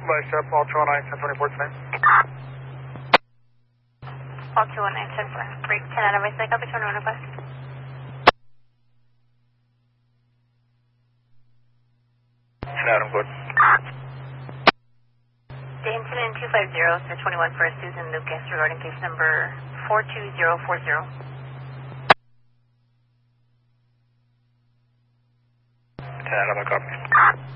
Vice up, all 209, 1024 tonight. All 219, 10 break 10 out of my cycle, between 1 and 5. Adam, good. The incident 250 to 21 for Susan Lucas regarding case number 42040. 10 Adam, I copy.